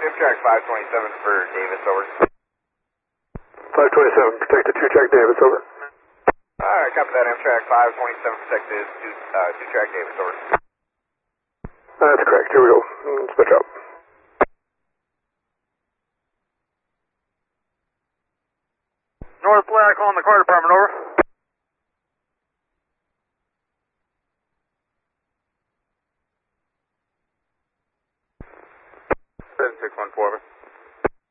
Amtrak 527 for Davis, over. 527, protected 2-track Davis, over. Alright, copy that. Amtrak 527 protected 2-track Davis, over. That's correct. Here we go. Switch up. North Black on the car department, over. Seven 614, over.